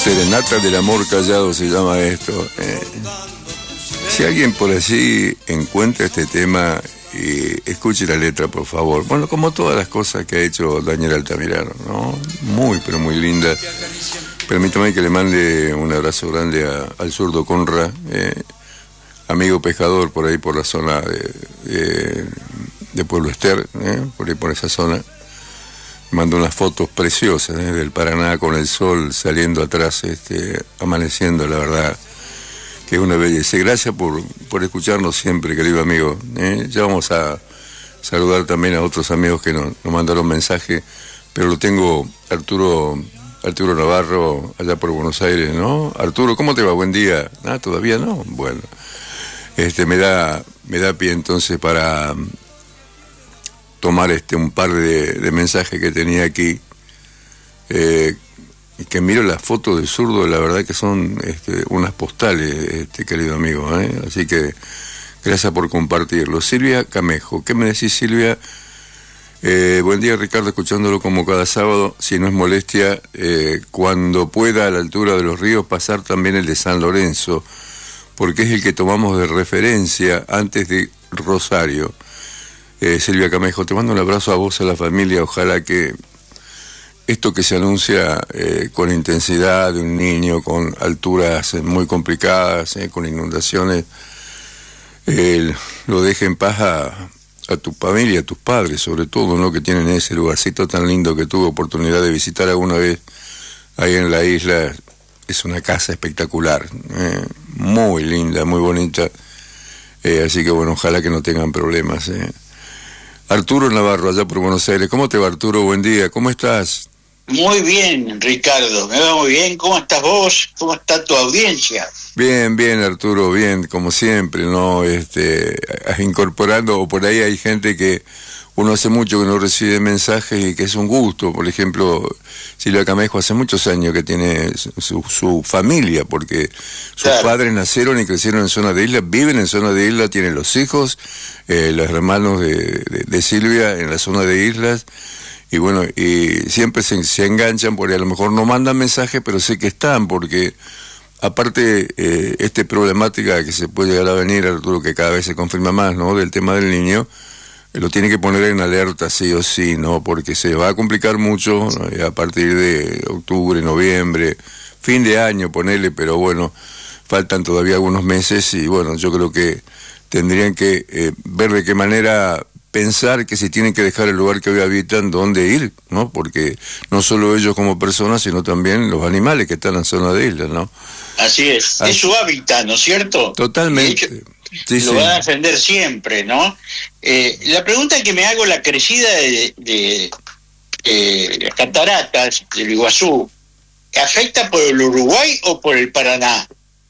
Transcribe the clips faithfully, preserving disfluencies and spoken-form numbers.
Serenata del amor callado se llama esto. Eh, si alguien por allí encuentra este tema, y escuche la letra, por favor. Bueno, como todas las cosas que ha hecho Daniel Altamirano, ¿no? Muy, pero muy linda. Permítame que le mande un abrazo grande a, al zurdo Conra, eh, amigo pescador por ahí por la zona de, de, de Pueblo Ester, eh, por ahí por esa zona. Mando unas fotos preciosas ¿eh? del Paraná con el sol saliendo atrás, este, amaneciendo, la verdad, que es una belleza. Gracias por, por escucharnos siempre, querido amigo. ¿eh? Ya vamos a saludar también a otros amigos que nos, nos mandaron mensaje, pero lo tengo, Arturo, Arturo Navarro, allá por Buenos Aires, ¿no? Arturo, ¿cómo te va? Buen día. Ah, ¿todavía no? Bueno, este, me da, me da pie entonces para tomar este un par de, de mensajes que tenía aquí, eh, y que miro las fotos del zurdo, la verdad que son este, unas postales, este querido amigo, ¿eh? Así que gracias por compartirlo. Silvia Camejo, ¿qué me decís, Silvia? Eh, buen día, Ricardo, escuchándolo como cada sábado, si no es molestia, eh, cuando pueda a la altura de los ríos pasar también el de San Lorenzo, porque es el que tomamos de referencia antes de Rosario. Eh, Silvia Camejo, te mando un abrazo a vos, a la familia. Ojalá que esto que se anuncia eh, con intensidad de un niño, con alturas muy complicadas, eh, con inundaciones, eh, lo deje en paz a, a tu familia, a tus padres, sobre todo, ¿no? Que tienen ese lugarcito tan lindo que tuve oportunidad de visitar alguna vez ahí en la isla. Es una casa espectacular, eh, muy linda, muy bonita. Eh, así que bueno, ojalá que no tengan problemas. Eh. Arturo Navarro, allá por Buenos Aires. ¿Cómo te va, Arturo? Buen día. ¿Cómo estás? Muy bien, Ricardo. Me va muy bien. ¿Cómo estás vos? ¿Cómo está tu audiencia? Bien, bien, Arturo, bien, como siempre, ¿no? Este, incorporando, o por ahí hay gente que uno hace mucho que no recibe mensajes y que es un gusto. Por ejemplo, Silvia Camejo hace muchos años que tiene su, su familia, porque sus claro. padres nacieron y crecieron en zona de isla, viven en zona de isla, tienen los hijos, eh, los hermanos de, de, de Silvia en la zona de islas, y bueno, y siempre se, se enganchan, porque a lo mejor no mandan mensajes, pero sé que están, porque aparte, eh, esta problemática que se puede llegar a venir, Arturo, que cada vez se confirma más, ¿no?, del tema del niño, lo tiene que poner en alerta sí o sí, ¿no? Porque se va a complicar mucho, ¿no? A partir de octubre, noviembre, fin de año, ponele, pero bueno, faltan todavía algunos meses y bueno, yo creo que tendrían que eh, ver de qué manera pensar que si tienen que dejar el lugar que hoy habitan, dónde ir, ¿no? Porque no solo ellos como personas, sino también los animales que están en zona de islas, ¿no? Así es, Así. es su hábitat, ¿no es cierto? Totalmente. Sí, lo sí. van a defender siempre, ¿no? Eh, la pregunta que me hago, la crecida de, de, de las cataratas del Iguazú, ¿afecta por el Uruguay o por el Paraná?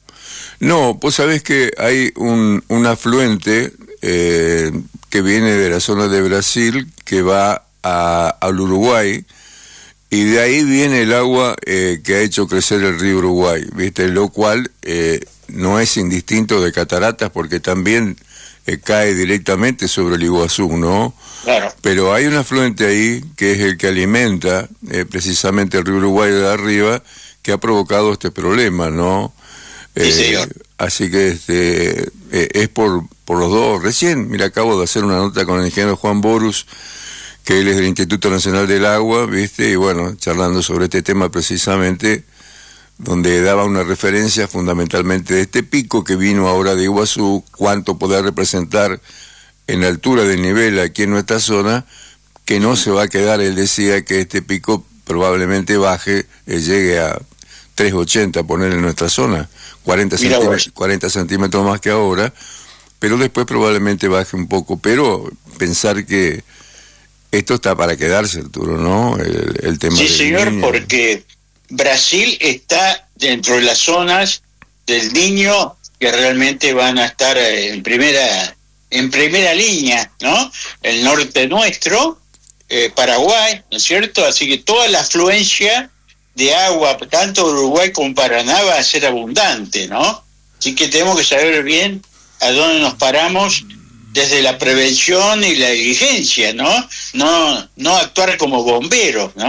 No, pues sabés que hay un, un afluente eh, que viene de la zona de Brasil, que va a, al Uruguay, y de ahí viene el agua eh, que ha hecho crecer el río Uruguay, ¿viste? Lo cual eh, no es indistinto de cataratas, porque también eh, cae directamente sobre el Iguazú, ¿no? Claro. Pero hay un afluente ahí que es el que alimenta eh, precisamente el río Uruguay de arriba, que ha provocado este problema, ¿no? Sí, eh, señor. Así que este eh, es por, por los dos. Recién, mira, acabo de hacer una nota con el ingeniero Juan Borus, que él es del Instituto Nacional del Agua, ¿viste? Y bueno, charlando sobre este tema precisamente, donde daba una referencia fundamentalmente de este pico que vino ahora de Iguazú, cuánto podrá representar en la altura del nivel aquí en nuestra zona, que no se va a quedar. Él decía que este pico probablemente baje, eh, llegue a tres ochenta, poner en nuestra zona, cuarenta centímetros, cuarenta centímetros más que ahora, pero después probablemente baje un poco. Pero pensar que esto está para quedarse, Arturo, ¿no? El, el tema sí, del señor, niño. Porque Brasil está dentro de las zonas del Niño que realmente van a estar en primera en primera línea, ¿no? El norte nuestro, eh, Paraguay, ¿no es cierto? Así que toda la afluencia de agua, tanto Uruguay como Paraná, va a ser abundante, ¿no? Así que tenemos que saber bien a dónde nos paramos desde la prevención y la diligencia, ¿no? No, no actuar como bomberos, ¿no?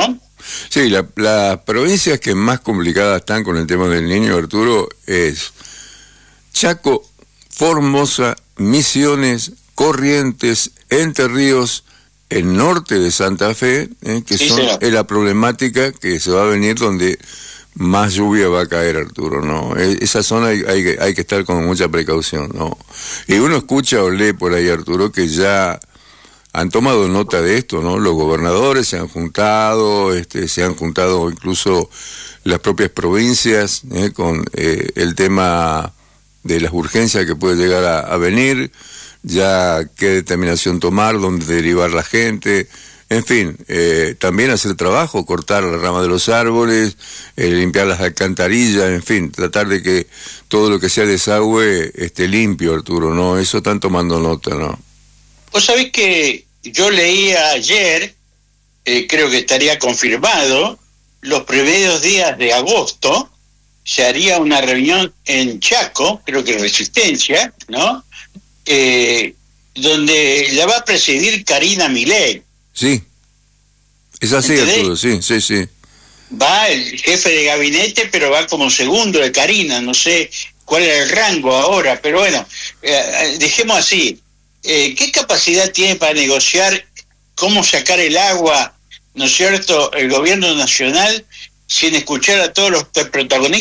Sí, la, las provincias que más complicadas están con el tema del Niño, Arturo, es Chaco, Formosa, Misiones, Corrientes, Entre Ríos, el norte de Santa Fe, eh, que Sí, son señor. es la problemática que se va a venir donde más lluvia va a caer, Arturo, ¿no? E- esa zona hay, hay, que- hay que estar con mucha precaución, ¿no? Y uno escucha o lee por ahí, Arturo, que ya han tomado nota de esto, ¿no? Los gobernadores se han juntado, este, se han juntado incluso las propias provincias, ¿eh? Con eh, el tema de las urgencias que puede llegar a, a venir, ya qué determinación tomar, dónde derivar la gente, en fin, eh, también hacer trabajo, cortar la rama de los árboles, eh, limpiar las alcantarillas, en fin, tratar de que todo lo que sea desagüe esté limpio, Arturo, ¿no? Eso están tomando nota, ¿no? Vos sabés que yo leía ayer, eh, creo que estaría confirmado, los primeros días de agosto se haría una reunión en Chaco, creo que Resistencia, ¿no? Eh, donde la va a presidir Karina Milei. Sí, es así, ¿Entendés? Arturo, sí, sí, sí. Va el jefe de gabinete, pero va como segundo de Karina, no sé cuál es el rango ahora, pero bueno, eh, dejemos así. Eh, ¿Qué capacidad tiene para negociar cómo sacar el agua, ¿no es cierto?, el gobierno nacional sin escuchar a todos los protagonistas